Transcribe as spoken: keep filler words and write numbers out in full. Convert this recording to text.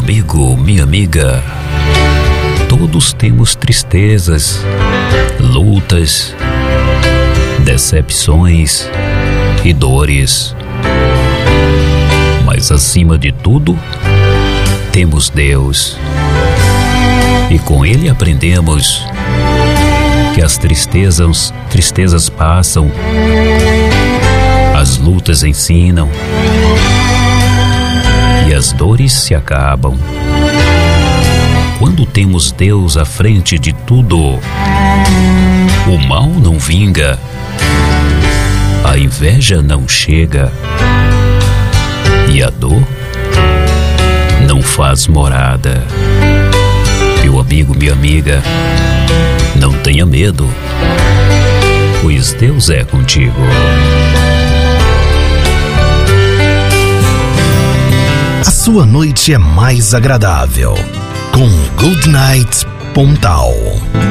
amigo, minha amiga, todos temos tristezas, lutas, decepções e dores. Mas acima de tudo, temos Deus. E com Ele aprendemos que as tristezas, tristezas passam, as lutas ensinam e as dores se acabam. Quando temos Deus à frente de tudo, o mal não vinga, a inveja não chega e a dor não faz morada. Meu amigo, minha amiga, não tenha medo, pois Deus é contigo. A sua noite é mais agradável com Good Night Pontal.